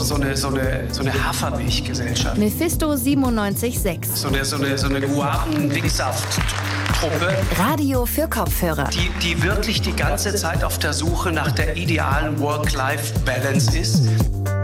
so eine Hafermilchgesellschaft. Mephisto 97.6. So eine Guaven-Dicksaft-Truppe. Radio für Kopfhörer. Die wirklich die ganze Zeit auf der Suche nach der idealen Work-Life-Balance ist.